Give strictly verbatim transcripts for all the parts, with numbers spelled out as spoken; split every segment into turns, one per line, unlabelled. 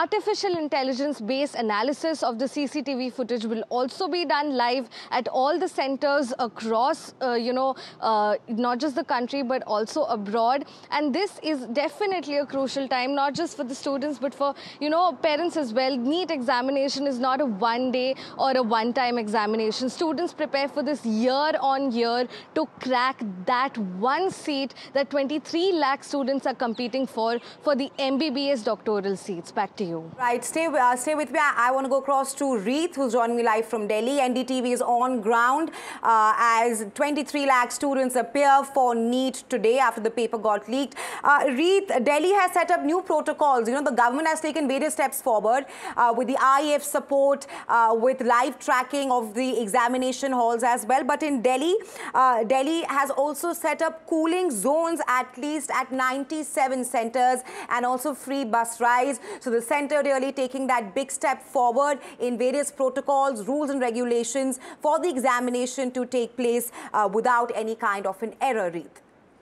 artificial intelligence-based analysis of the C C T V footage will also be done live at all the centers across, uh, you know, uh, not just the country, but also abroad. And this is definitely a crucial time, not just for the students, but for, you know, parents as well. NEET examination is not a one-day or a one-time examination. Students prepare for this year on year to crack that one seat that twenty-three lakh students are competing for, for the M B B S doctoral seats. Back to you.
Right, stay, uh, stay with me. I, I want to go across to Reeth, who's joining me live from Delhi. N D T V is on ground uh, as twenty-three lakh students appear for NEET today after the paper got leaked. Uh, Reeth, Delhi has set up new protocols. You know, the government has taken various steps forward uh, with the I A F support, uh, with live tracking of the examination halls as well. But in Delhi, uh, Delhi has also set up cooling zones at least at ninety-seven centers, and also free bus rides. So the center really taking that big step forward in various protocols, rules and regulations for the examination to take place uh, without any kind of an error, Reeth.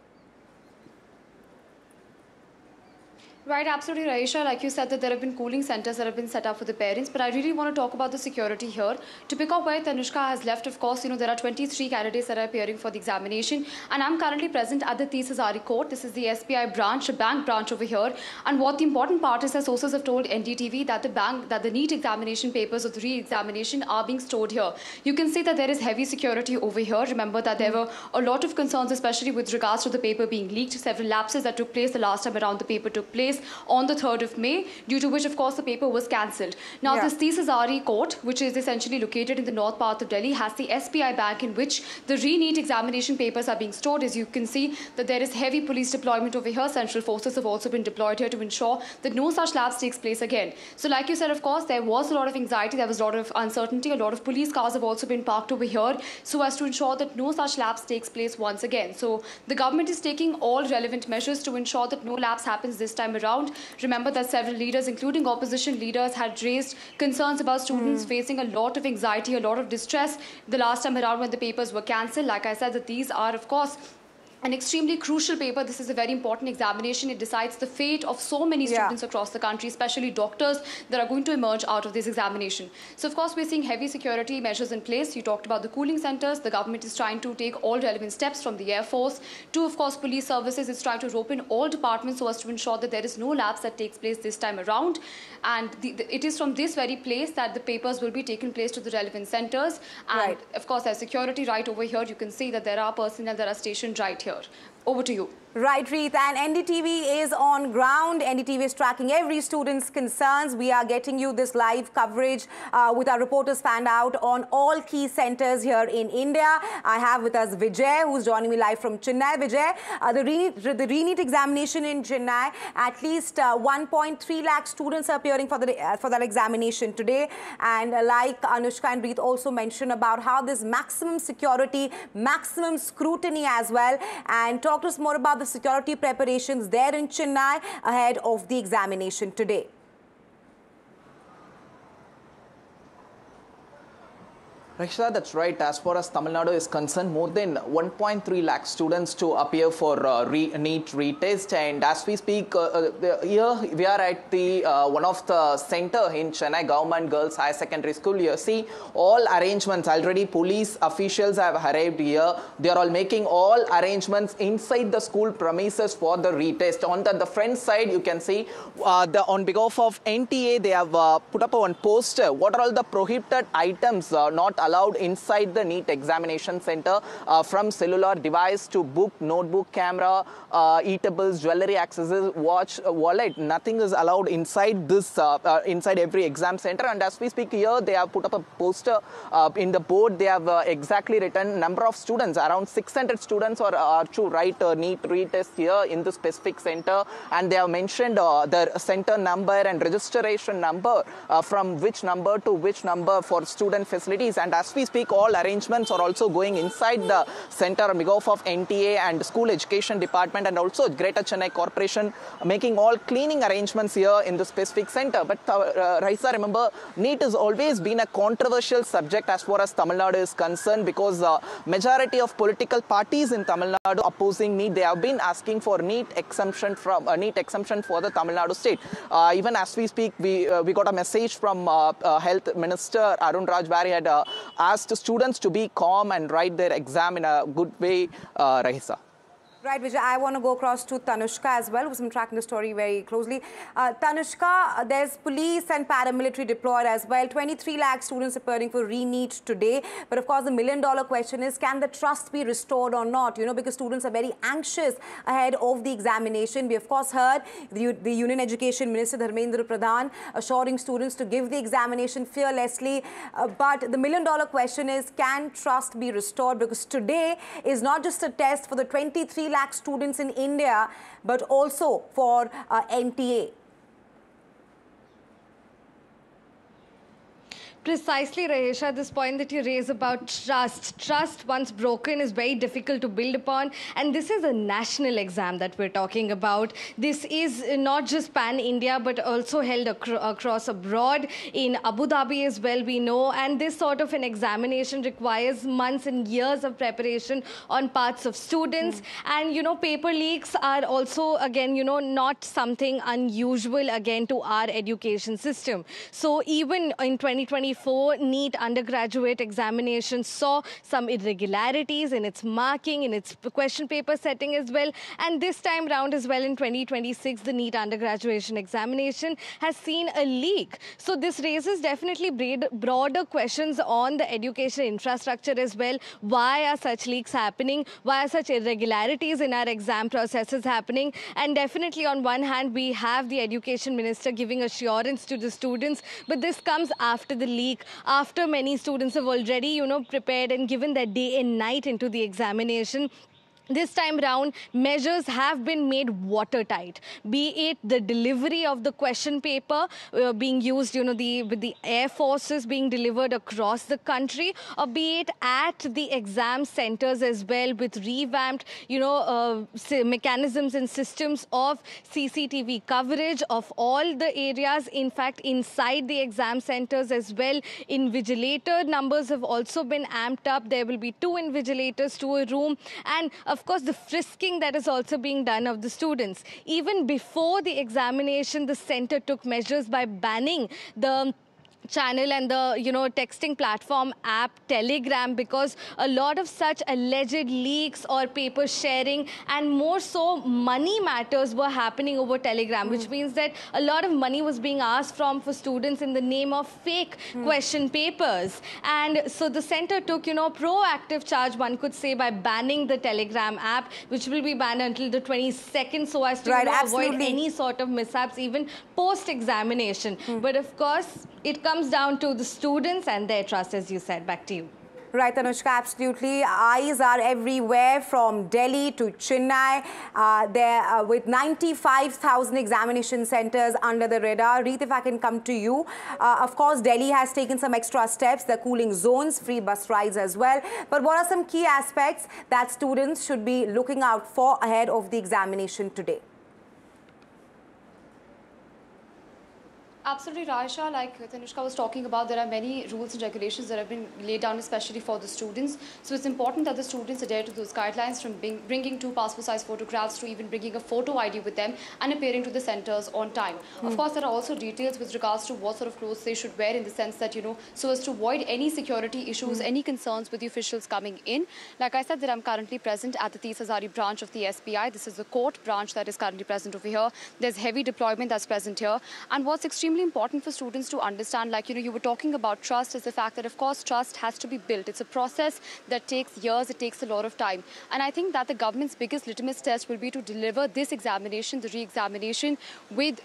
Right, absolutely, Raisha. Like you said, that there have been cooling centers that have been set up for the parents, but I really want to talk about the security here. To pick up where Tanushka has left, of course, you know, there are twenty-three candidates that are appearing for the examination, and I'm currently present at the Tees Hazari Court. This is the S B I branch, a bank branch over here. And what the important part is that sources have told N D T V that the bank, that the NEET examination papers of the re-examination are being stored here. You can see that there is heavy security over here. Remember that there were a lot of concerns, especially with regards to the paper being leaked. Several lapses that took place the last time around the paper took place on the third of May, due to which, of course, the paper was cancelled. Now, yeah. this Tees Hazari Court, which is essentially located in the north part of Delhi, has the S B I bank in which the re-NEET examination papers are being stored. As you can see, that there is heavy police deployment over here. Central forces have also been deployed here to ensure that no such lapse takes place again. So, like you said, of course, there was a lot of anxiety, there was a lot of uncertainty. A lot of police cars have also been parked over here so as to ensure that no such lapse takes place once again. So, the government is taking all relevant measures to ensure that no lapse happens this time around. Remember that several leaders, including opposition leaders, had raised concerns about students mm. facing a lot of anxiety, a lot of distress the last time around when the papers were cancelled. Like I said, that these are, of course, an extremely crucial paper. This is a very important examination. It decides the fate of so many students yeah. across the country, especially doctors that are going to emerge out of this examination. So, of course, we're seeing heavy security measures in place. You talked about the cooling centers. The government is trying to take all relevant steps, from the Air Force to, of course, police services. It's trying to rope in all departments so as to ensure that there is no lapse that takes place this time around. And the, the, it is from this very place that the papers will be taken place to the relevant centers. And, right. of course, there's security right over here. You can see that there are personnel that are stationed right here. Over to you.
Right, Reeth, and N D T V is on ground. N D T V is tracking every student's concerns. We are getting you this live coverage uh, with our reporters fanned out on all key centers here in India. I have with us Vijay, who's joining me live from Chennai. Vijay, uh, the re-NEET the re examination in Chennai, at least uh, one point three lakh students are appearing for, the, uh, for that examination today. And uh, like Anushka and Reeth also mentioned about how there's maximum security, maximum scrutiny as well. And talk to us more about the security preparations there in Chennai ahead of the examination today.
Rakshita, that's right. As far as Tamil Nadu is concerned, more than one point three lakh students to appear for uh, re NEET retest. And as we speak, uh, uh, here we are at the uh, one of the center in Chennai Government Girls Higher Secondary School. You see all arrangements already. Police officials have arrived here. They are all making all arrangements inside the school premises for the retest. On the, the front side, you can see uh, the on behalf of N T A, they have uh, put up one poster. What are all the prohibited items uh, not allowed allowed inside the NEET examination center, uh, from cellular device to book, notebook, camera, uh, eatables, jewelry, accessories, watch, uh, wallet. Nothing is allowed inside this, uh, uh, inside every exam center. And as we speak here, they have put up a poster uh, in the board. They have uh, exactly written number of students. Around six hundred students are, are to write a NEET retest here in the specific center. And they have mentioned uh, the center number and registration number, uh, from which number to which number for student facilities. And as we speak, all arrangements are also going inside the center on behalf of N T A and School Education Department and also Greater Chennai Corporation, making all cleaning arrangements here in the specific center. But uh, uh, Raisa, remember, NEET has always been a controversial subject as far as Tamil Nadu is concerned, because uh, majority of political parties in Tamil Nadu opposing NEET, they have been asking for NEET exemption from uh, NEET exemption for the Tamil Nadu state. Uh, even as we speak, we uh, we got a message from uh, uh, Health Minister Arun Raj, where he had uh, asked students to be calm and write their exam in a good way. Uh, Raisa.
Right, Vijay. I want to go across to Tanushka as well, who's been tracking the story very closely. Uh, Tanushka, uh, there's police and paramilitary deployed as well. twenty-three lakh students appearing for re-NEET today. But of course, the million dollar question is, can the trust be restored or not? You know, because students are very anxious ahead of the examination. We of course heard the, the Union Education Minister Dharmendra Pradhan assuring students to give the examination fearlessly. Uh, but the million dollar question is, can trust be restored? Because today is not just a test for the twenty-three lakh students in India, but also for uh, N T A.
Precisely, Rahesha, this point that you raise about trust. Trust, once broken, is very difficult to build upon. And this is a national exam that we're talking about. This is not just pan-India, but also held acro across abroad in Abu Dhabi as well, we know. And this sort of an examination requires months and years of preparation on parts of students. Mm. And, you know, paper leaks are also, again, you know, not something unusual, again, to our education system. So even in twenty twenty-four, NEET undergraduate examination saw some irregularities in its marking, in its question paper setting as well. And this time round as well in twenty twenty-six, the NEET undergraduation examination has seen a leak. So this raises definitely broader questions on the education infrastructure as well. Why are such leaks happening? Why are such irregularities in our exam processes happening? And definitely on one hand, we have the education minister giving assurance to the students, but this comes after the leak, after many students have already, you know, prepared and given their day and night into the examination. This time round, measures have been made watertight, be it the delivery of the question paper uh, being used, you know, the, with the air forces being delivered across the country, or be it at the exam centers as well with revamped, you know, uh, mechanisms and systems of C C T V coverage of all the areas. In fact, inside the exam centers as well, invigilator numbers have also been amped up. There will be two invigilators to a room, and of Of course, the frisking that is also being done of the students. Even before the examination, the center took measures by banning the channel and the, you know, texting platform app Telegram, because a lot of such alleged leaks or paper sharing and more so money matters were happening over Telegram, mm. which means that a lot of money was being asked from for students in the name of fake mm. question papers. And so the center took, you know, proactive charge, one could say, by banning the Telegram app, which will be banned until the twenty-second, so as to, right, you know, avoid any sort of mishaps even post-examination. Mm. But of course, it comes down to the students and their trust, as you said. Back to you.
Right, Anushka, absolutely. Eyes are everywhere from Delhi to Chennai. Uh, there uh, with ninety-five thousand examination centers under the radar. Reet, if I can come to you. Uh, of course, Delhi has taken some extra steps. The cooling zones, free bus rides as well. But what are some key aspects that students should be looking out for ahead of the examination today?
Absolutely, Raisha. Like Tanushka was talking about, there are many rules and regulations that have been laid down especially for the students. So it's important that the students adhere to those guidelines, from being, bringing two passport-size photographs to even bringing a photo I D with them and appearing to the centers on time. Hmm. Of course, there are also details with regards to what sort of clothes they should wear, in the sense that, you know, so as to avoid any security issues, hmm. any concerns with the officials coming in. Like I said, that I'm currently present at the Tees Hazari branch of the S B I. This is the court branch that is currently present over here. There's heavy deployment that's present here. And what's extremely important for students to understand, like, you know, you were talking about trust, is the fact that, of course, trust has to be built. It's a process that takes years, it takes a lot of time. And I think that the government's biggest litmus test will be to deliver this examination, the re-examination, with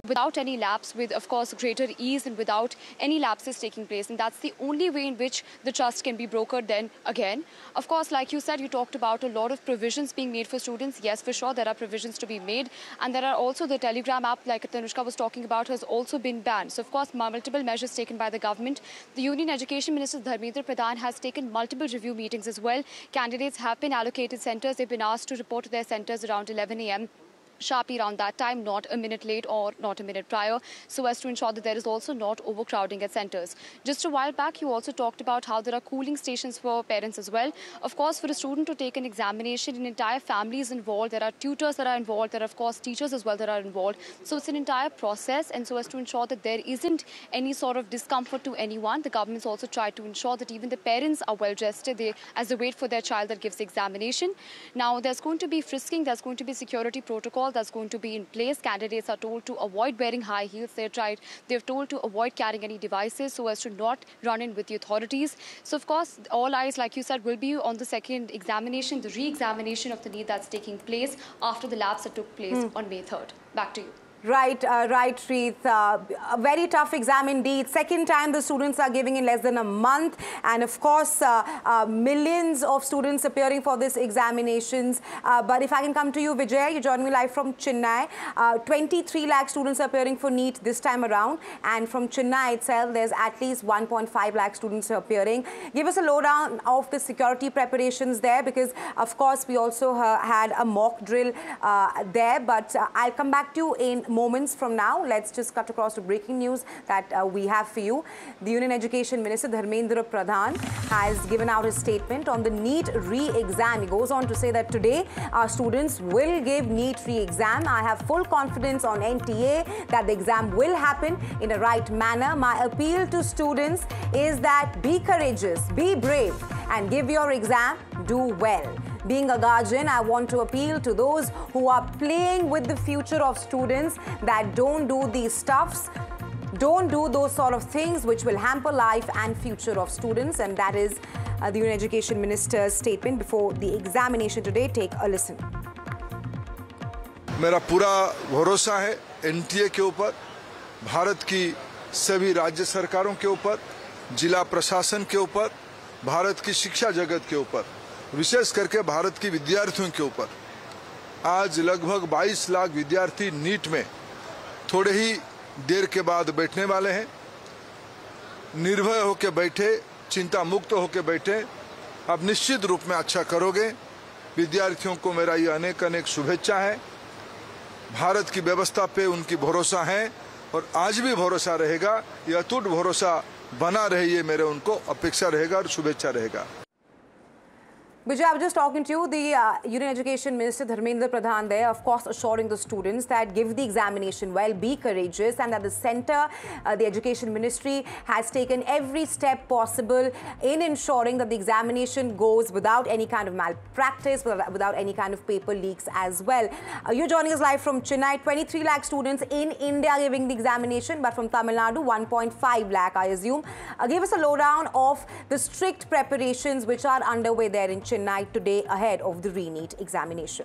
without any lapse, with, of course, greater ease and without any lapses taking place. And that's the only way in which the trust can be brokered then again. Of course, like you said, you talked about a lot of provisions being made for students. Yes, for sure, there are provisions to be made. And there are also the Telegram app, like Tanushka was talking about, has also been banned. So, of course, multiple measures taken by the government. The Union Education Minister, Dharmendra Pradhan, has taken multiple review meetings as well. Candidates have been allocated centres. They've been asked to report to their centres around eleven a m sharply around that time, not a minute late or not a minute prior, so as to ensure that there is also not overcrowding at centres. Just a while back, you also talked about how there are cooling stations for parents as well. Of course, for a student to take an examination, an entire family is involved. There are tutors that are involved. There are, of course, teachers as well that are involved. So it's an entire process, and so as to ensure that there isn't any sort of discomfort to anyone, the government's also tried to ensure that even the parents are well rested they, as they wait for their child that gives the examination. Now, there's going to be frisking. There's going to be security protocol that's going to be in place. Candidates are told to avoid wearing high heels. They're tried, they're told to avoid carrying any devices so as to not run in with the authorities. So, of course, all eyes, like you said, will be on the second examination, the re-examination of the NEET that's taking place after the lapse that took place mm. on May third. Back to you.
Right, uh, right, Shreeth. Uh, a very tough exam indeed. Second time the students are giving in less than a month. And of course, uh, uh, millions of students appearing for this examinations. Uh, but if I can come to you, Vijay, you join me live from Chennai. Uh, twenty-three lakh students appearing for NEET this time around. And from Chennai itself, there's at least one point five lakh students appearing. Give us a lowdown of the security preparations there, because of course, we also uh, had a mock drill uh, there. But uh, I'll come back to you in moments from now. Let's just cut across to breaking news that uh, we have for you. The Union Education Minister Dharmendra Pradhan has given out a statement on the NEET re-exam. He goes on to say that today our students will give NEET re-exam. I have full confidence on N T A that the exam will happen in a right manner. My appeal to students is that be courageous, be brave, and give your exam, do well. Being a guardian, I want to appeal to those who are playing with the future of students that don't do these stuffs, don't do those sort of things which will hamper life and future of students. And that is uh, the Union Education Minister's statement before the examination today. Take a listen.
मेरा पूरा भरोसा है N T A के ऊपर, भारत की सभी राज्य सरकारों के ऊपर, जिला प्रशासन के ऊपर, भारत की शिक्षा जगत के ऊपर, विशेष करके भारत की विद्यार्थियों के ऊपर। आज लगभग बाईस लाख विद्यार्थी नीट में थोड़े ही देर के बाद बैठने वाले हैं। निर्भय होकर बैठे, चिंता मुक्त होकर बैठे, अब निश्चित रूप में अच्छा करोगे। विद्यार्थियों को मेरा ये अनेक अनेक शुभेच्छा है। भारत की व्यवस्था पे उनकी भरोसा है और आज भी भरोसा रहेगा। ये अटूट भरोसा बना रहे, ये मेरे उनको अपेक्षा रहेगा और शुभेच्छा रहेगा।
Vijay, I was just talking to you, the uh, Union Education Minister Dharmendra Pradhan there, of course, assuring the students that give the examination well, be courageous, and that the centre, uh, the Education Ministry, has taken every step possible in ensuring that the examination goes without any kind of malpractice, without, without any kind of paper leaks as well. Uh, you're joining us live from Chennai. twenty-three lakh students in India giving the examination, but from Tamil Nadu, one point five lakh, I assume. Uh, give us a lowdown of the strict preparations which are underway there in Chennai today ahead of the re-NEET examination.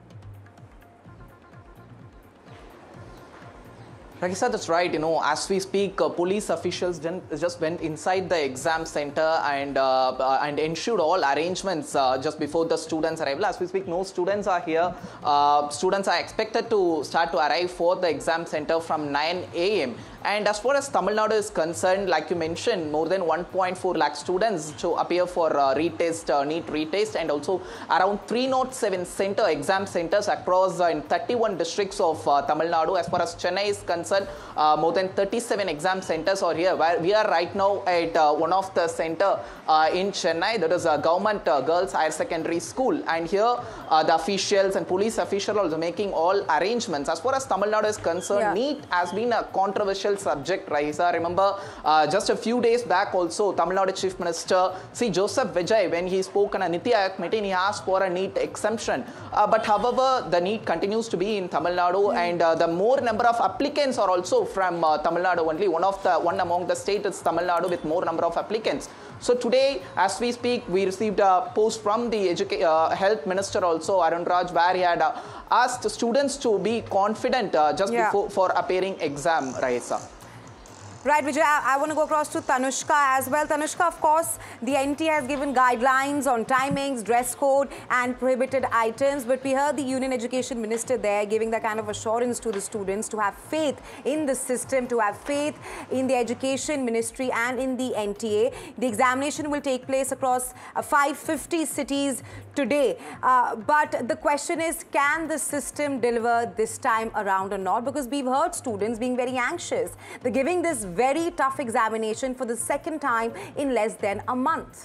Rakisa, that's right. You know, as we speak, uh, police officials just went inside the exam center and uh, uh, and ensured all arrangements uh, just before the students' arrival. As we speak, no students are here. Uh, students are expected to start to arrive for the exam center from nine A M And as far as Tamil Nadu is concerned, like you mentioned, more than one point four lakh students to appear for uh, retest, uh, NEET retest, and also around three oh seven center exam centers across uh, in thirty-one districts of uh, Tamil Nadu. As far as Chennai is concerned, uh, more than thirty-seven exam centers are here. Where we are right now at uh, one of the center uh, in Chennai. That is a government uh, girls higher secondary school, and here uh, the officials and police officials are also making all arrangements. As far as Tamil Nadu is concerned, yeah. NEET has been a controversial subject, Raisa. Remember, uh, just a few days back also, Tamil Nadu Chief Minister C. Joseph Vijay, when he spoke on a Niti Aayog meeting, he asked for a NEET exemption. Uh, but however, the NEET continues to be in Tamil Nadu, mm. and uh, the more number of applicants are also from uh, Tamil Nadu only. One of the one among the states is Tamil Nadu with more number of applicants. So today, as we speak, we received a post from the Educa uh, Health Minister also, Arun Raj, where he had uh, asked students to be confident uh, just
yeah.
before for appearing exam, Raisa.
Right, Vijay, I, I want to go across to Tanushka as well. Tanushka, of course, the N T A has given guidelines on timings, dress code and prohibited items. But we heard the Union Education Minister there giving that kind of assurance to the students to have faith in the system, to have faith in the Education Ministry and in the N T A. The examination will take place across uh, five hundred fifty cities today. Uh, but the question is, can the system deliver this time around or not? Because we've heard students being very anxious. They're giving this very tough examination for the second time in less than a month.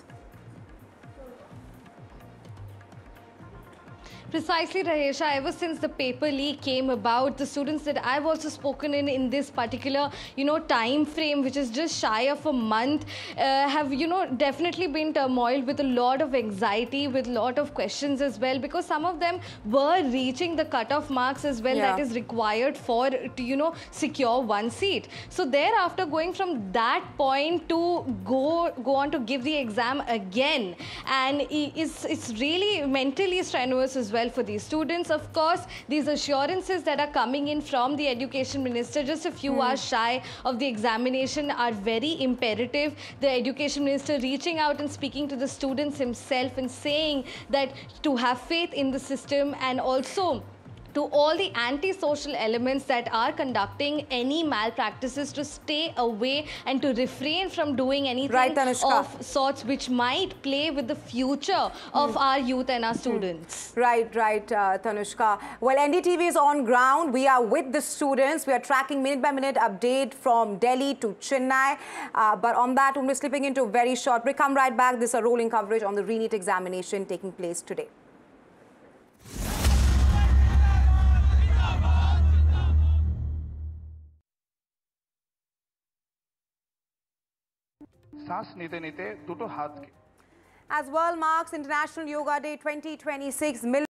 Precisely, Rahesha, ever since the paper leak came about, the students that I've also spoken in in this particular, you know, time frame, which is just shy of a month, uh, have, you know, definitely been turmoiled with a lot of anxiety, with a lot of questions as well, because some of them were reaching the cutoff marks as well, yeah. that is required for, to, you know, secure one seat. So thereafter, going from that point to go, go on to give the exam again, and it's, it's really mentally strenuous as well for these students. Of course, these assurances that are coming in from the Education Minister just a few mm. hours shy of the examination are very imperative. The Education Minister reaching out and speaking to the students himself and saying that to have faith in the system, and also to all the anti-social elements that are conducting any malpractices to stay away and to refrain from doing anything
right,
of sorts which might play with the future of mm. our youth and our students.
Mm. Right, right, uh, Tanushka. Well, N D T V is on ground. We are with the students. We are tracking minute-by-minute update from Delhi to Chennai. Uh, but on that, we're slipping into a very short break. Come right back. This is a rolling coverage on the re-NEET examination taking place today. As World marks International Yoga Day twenty twenty-six.